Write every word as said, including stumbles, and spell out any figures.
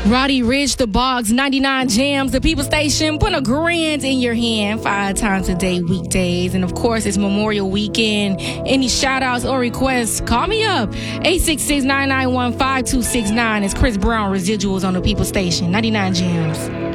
Roddy Rich, the Boggs, ninety-nine Jams, the People Station. Put a grand in your hand five times a day, weekdays. And, of course, it's Memorial Weekend. Any shout-outs or requests, call me up. eight six six, nine nine one, five two six nine. It's Chris Brown Residuals on the People Station. ninety-nine Jams.